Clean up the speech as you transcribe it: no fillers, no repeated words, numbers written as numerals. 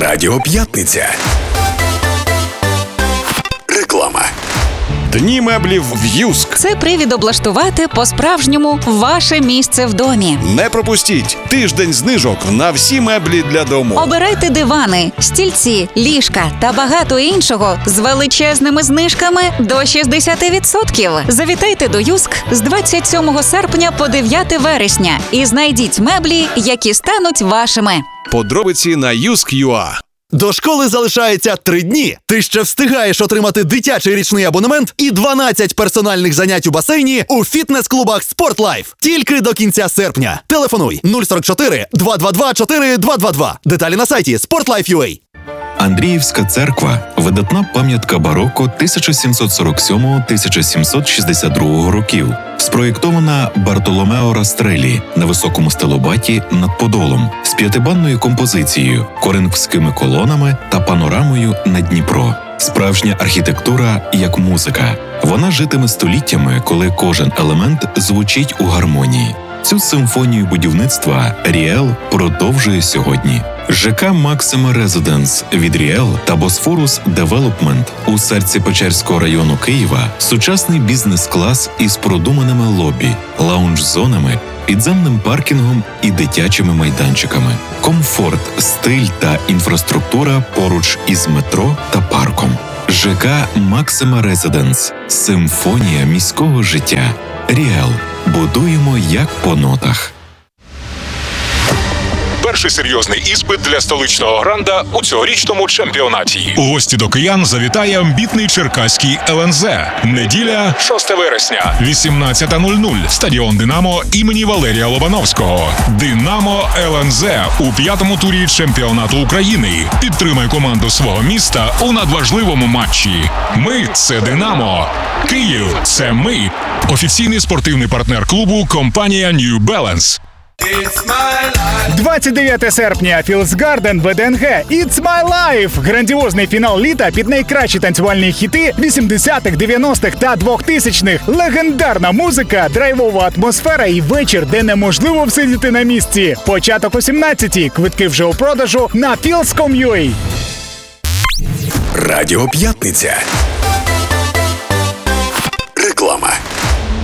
Радіо П'ятниця. Реклама. Дні меблів в Юск. Це привід облаштувати по-справжньому ваше місце в домі. Не пропустіть тиждень знижок на всі меблі для дому. Обирайте дивани, стільці, ліжка та багато іншого з величезними знижками до 60%. Завітайте до Юск з 27 серпня по 9 вересня і знайдіть меблі, які стануть вашими. Подробиці на Юск.ua. До школи залишається 3 дні. Ти ще встигаєш отримати дитячий річний абонемент і 12 персональних занять у басейні у фітнес-клубах «Спортлайф». Тільки до кінця серпня. Телефонуй 044 222 4222. Деталі на сайті sportlife.ua. Андріївська церква – видатна пам'ятка бароко 1747-1762 років, спроєктована Бартоломео Растреллі на високому стелобаті над Подолом з п'ятибанною композицією, коринфськими колонами та панорамою на Дніпро. Справжня архітектура як музика. Вона житиме століттями, коли кожен елемент звучить у гармонії. Цю симфонію будівництва Ріел продовжує сьогодні. ЖК «Максима Резиденс» від Ріел та Босфорус Девелопмент у серці Печерського району Києва – сучасний бізнес-клас із продуманими лобі, лаунж-зонами, підземним паркінгом і дитячими майданчиками. Комфорт, стиль та інфраструктура поруч із метро та парком. ЖК «Максима Резиденс» – симфонія міського життя. Ріел. Будуємо як по нотах. Перший серйозний іспит для столичного гранда у цьогорічному чемпіонаті. У гості до киян завітає амбітний черкаський ЛНЗ. Неділя, 6 вересня, 18:00. Стадіон «Динамо» імені Валерія Лобановського. «Динамо» ЛНЗ у 5-му турі чемпіонату України. Підтримай команду свого міста у надважливому матчі. Ми – це «Динамо». Київ – це ми. Офіційний спортивний партнер клубу – компанія New Balance. 29 серпня, Філдсгарден, ВДНГ, It's My Life! Грандіозний фінал літа під найкращі танцювальні хіти 80-х, 90-х та 2000-х. Легендарна музика, драйвова атмосфера і вечір, де неможливо всидіти на місці. Початок о 17-й. Квитки вже у продажу на Fields.com.ua. Радіо П'ятниця. Реклама.